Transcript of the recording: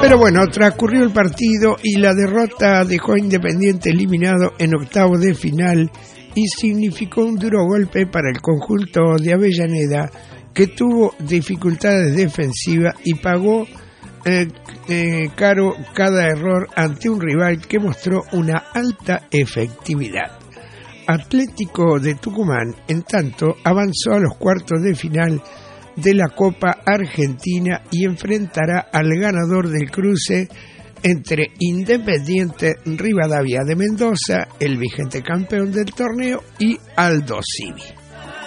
Pero bueno, transcurrió el partido y la derrota dejó a Independiente eliminado en octavos de final y significó un duro golpe para el conjunto de Avellaneda, que tuvo dificultades defensivas y pagó caro cada error ante un rival que mostró una alta efectividad. Atlético de Tucumán, en tanto, avanzó a los cuartos de final de la Copa Argentina y enfrentará al ganador del cruce entre Independiente Rivadavia de Mendoza, el vigente campeón del torneo, y Aldo Civi.